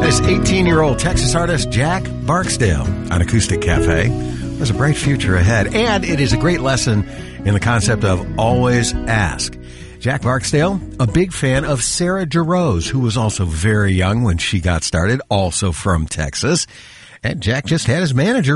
This 18-year-old Texas artist, Jack Barksdale, on Acoustic Cafe. There's a bright future ahead, and it is a great lesson in the concept of always ask. Jack Barksdale, a big fan of Sarah Jarosz, who was also very young when she got started, also from Texas. And Jack just had his manager